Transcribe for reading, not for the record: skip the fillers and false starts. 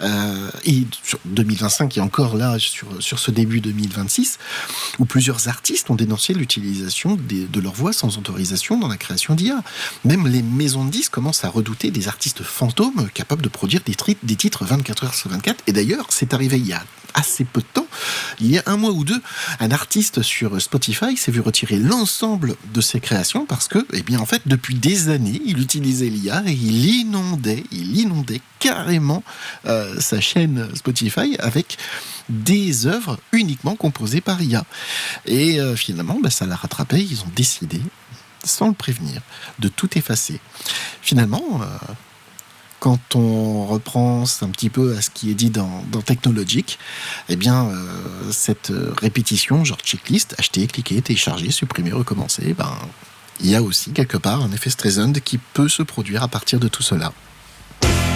et sur 2025 et encore là sur ce début 2026, où plusieurs artistes ont dénoncé l'utilisation de leur voix sans autorisation dans la création d'IA. Même les maisons de disques commencent à redouter des artistes fantômes capables de produire des titres 24 heures sur 24. Et d'ailleurs, c'est arrivé il y a assez peu de temps, il y a un mois ou deux, un artiste sur Spotify s'est vu retirer l'ensemble de ses créations parce que, eh bien, en fait, depuis des années, il utilisait l'IA et il inondait carrément sa chaîne Spotify avec des œuvres uniquement composées par IA. Et finalement, ça l'a rattrapé. Ils ont décidé, sans le prévenir, de tout effacer. Finalement, quand on reprend un petit peu à ce qui est dit dans Technologic, eh bien, cette répétition, genre checklist, acheter, cliquer, télécharger, supprimer, recommencer, il y a aussi quelque part un effet Streisand qui peut se produire à partir de tout cela.